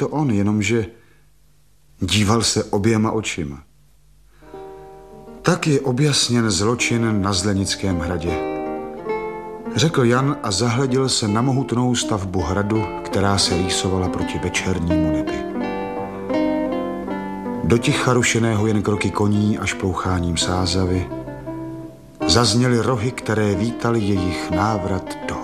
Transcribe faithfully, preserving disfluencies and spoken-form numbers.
to on, jenomže díval se oběma očima. Tak je objasněn zločin na Zlenickém hradě, řekl Jan a zahleděl se na mohutnou stavbu hradu, která se rýsovala proti večernímu nebi. Do ticha rušeného jen kroky koní až ploucháním sázavy zazněly rohy, které vítaly jejich návrat do